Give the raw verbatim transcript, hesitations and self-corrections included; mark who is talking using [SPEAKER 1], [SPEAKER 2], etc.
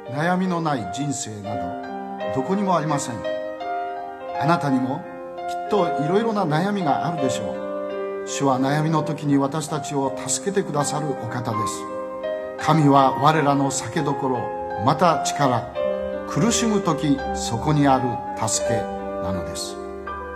[SPEAKER 1] 悩みのない人生などどこにもありません。あなたにもきっといろいろな悩みがあるでしょう。主は悩みの時に私たちを助けてくださるお方です。神は我らの酒どころ、また力、苦しむ時そこにある助けなのです。